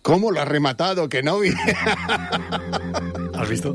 ¿Cómo lo has rematado, Kenobi? ¿Has visto?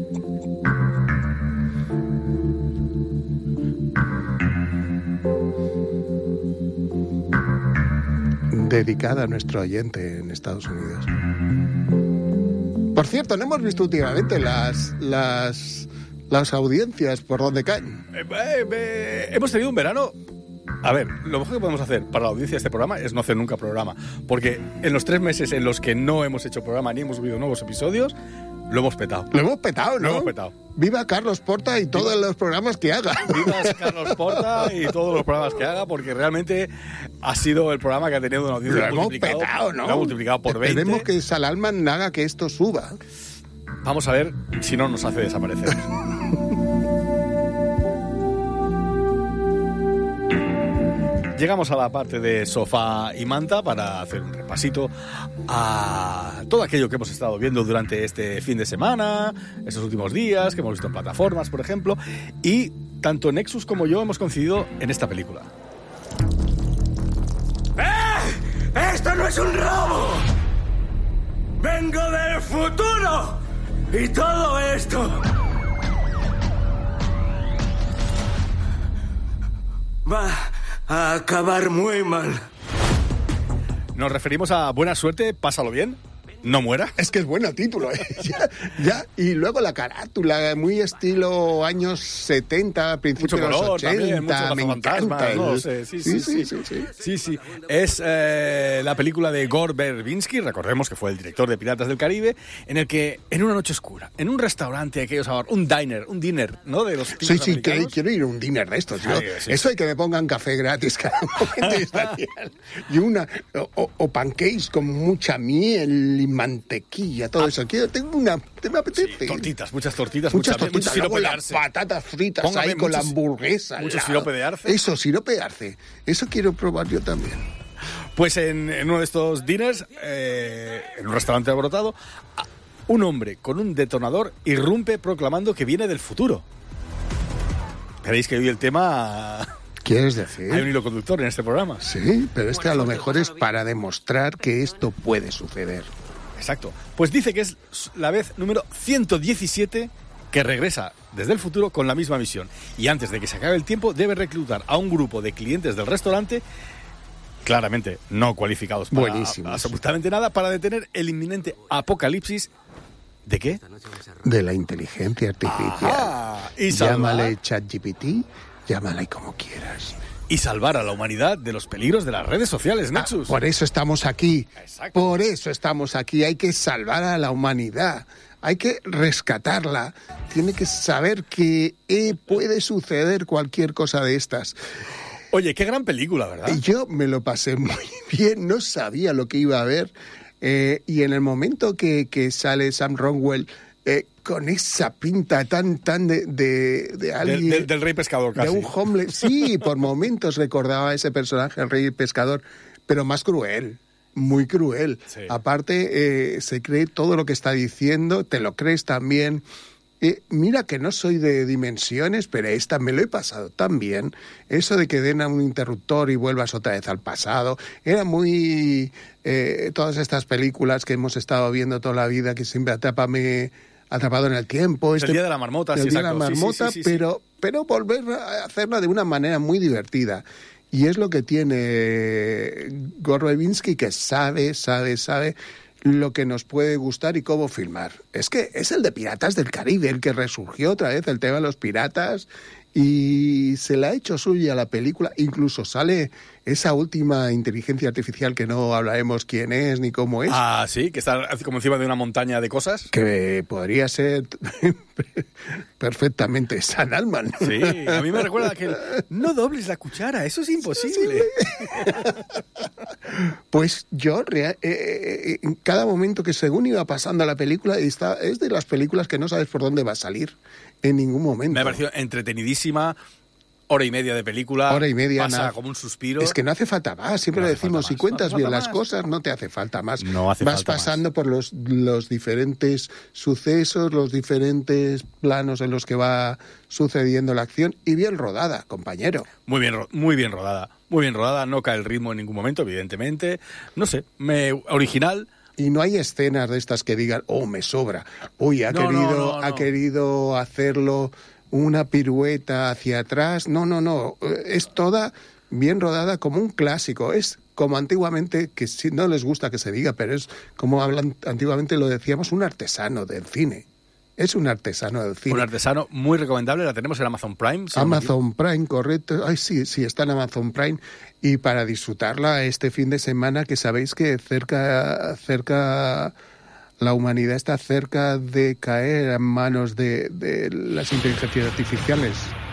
Dedicada a nuestro oyente en Estados Unidos. Por cierto, no hemos visto últimamente las audiencias por donde caen. Hemos tenido un verano. A ver, lo mejor que podemos hacer para la audiencia de este programa es no hacer nunca programa. Porque en los 3 meses en los que no hemos hecho programa ni hemos subido nuevos episodios, lo hemos petado. Lo hemos petado, ¿no? Lo hemos petado. Viva Carlos Porta y todos los programas que haga. Viva Carlos Porta y todos los programas que haga, porque realmente ha sido el programa que ha tenido una audiencia multiplicado. Lo hemos petado, ¿no? Lo ha multiplicado por 20. Esperemos que Salalman haga que esto suba. Vamos a ver si no nos hace desaparecer. Llegamos a la parte de sofá y manta para hacer un repasito a todo aquello que hemos estado viendo durante este fin de semana, estos últimos días, que hemos visto en plataformas, por ejemplo, y tanto Nexus como yo hemos coincidido en esta película. ¡Esto no es un robo! ¡Vengo del futuro! Y todo esto va a acabar muy mal. Nos referimos a Buena Suerte, pásalo bien, no muera. Es que es bueno el título, ¿eh? ya. Y luego la carátula, muy estilo años 70, principios de los 80. Me encanta. No sé. Sí. Es la película de Gore Verbinski, recordemos que fue el director de Piratas del Caribe, en el que, en una noche oscura, en un restaurante, aquellos ahora, un dinner, ¿no? De los tipos americanos. Quiero ir a un dinner de estos, yo. Sí. Eso hay que me pongan café gratis cada momento. Está genial. Y o pancakes con mucha miel y mantequilla, todo eso. Me apetece. Tortitas, muchas tortitas. Mucho sirope luego de las arce. patatas fritas ahí con la hamburguesa. Mucho sirope de arce. Eso, sirope de arce. Eso quiero probar yo también. Pues en uno de estos dinners, en un restaurante alborotado, un hombre con un detonador irrumpe proclamando que viene del futuro. Veréis que hoy el tema... ¿Quieres decir? Hay un hilo conductor en este programa. Sí, pero a lo mejor es para demostrar que esto puede suceder. Exacto. Pues dice que es la vez número 117 que regresa desde el futuro con la misma misión. Y antes de que se acabe el tiempo, debe reclutar a un grupo de clientes del restaurante, claramente no cualificados para absolutamente nada, para detener el inminente apocalipsis. ¿De qué? De la inteligencia artificial. Y llámale ChatGPT, llámale como quieras. Y salvar a la humanidad de los peligros de las redes sociales, Nexus. Por eso estamos aquí. Exacto. Por eso estamos aquí. Hay que salvar a la humanidad. Hay que rescatarla. Tiene que saber que puede suceder cualquier cosa de estas. Oye, qué gran película, ¿verdad? Yo me lo pasé muy bien. No sabía lo que iba a ver. Y en el momento que sale Sam Rockwell... con esa pinta tan de alguien... Del rey pescador, casi. De un homeless. Sí, por momentos recordaba a ese personaje, el rey pescador, pero más cruel, muy cruel. Sí. Aparte, se cree todo lo que está diciendo, te lo crees también. Mira que no soy de dimensiones, pero esta me lo he pasado tan bien. Eso de que den a un interruptor y vuelvas otra vez al pasado. Era muy... todas estas películas que hemos estado viendo toda la vida, que siempre atrapado en el tiempo. El Día de la Marmota, el Día de la Marmota, sí. Pero volver a hacerla de una manera muy divertida. Y es lo que tiene Gore Verbinski, que sabe lo que nos puede gustar y cómo filmar. Es que es el de Piratas del Caribe, el que resurgió otra vez el tema de los piratas y se la ha hecho suya la película. Incluso sale esa última inteligencia artificial que no hablaremos quién es ni cómo es. Ah, sí, que está como encima de una montaña de cosas. Que podría ser perfectamente San Alman. Sí, a mí me recuerda que no dobles la cuchara, eso es imposible. Pues yo, en cada momento que según iba pasando la película, es de las películas que no sabes por dónde va a salir en ningún momento. Me ha parecido entretenidísima. Hora y media de película. Hora y media. Pasa como un suspiro. Es que no hace falta más. Siempre lo decimos. Si cuentas bien las cosas, no te hace falta más. Vas pasando por los diferentes sucesos, los diferentes planos en los que va sucediendo la acción. Y bien rodada, compañero. Muy bien rodada. Muy bien rodada. No cae el ritmo en ningún momento, evidentemente. No sé. Original. Y no hay escenas de estas que digan, oh, me sobra. Uy, ha querido hacerlo una pirueta hacia atrás. No. Es toda bien rodada como un clásico. Es como antiguamente, que si no les gusta que se diga, pero es como antiguamente lo decíamos, un artesano del cine. Es un artesano del cine. Un artesano muy recomendable, la tenemos en Amazon Prime. Amazon Prime, correcto. Ay, sí, está en Amazon Prime. Y para disfrutarla este fin de semana, que sabéis que cerca la humanidad está cerca de caer en manos de las inteligencias artificiales.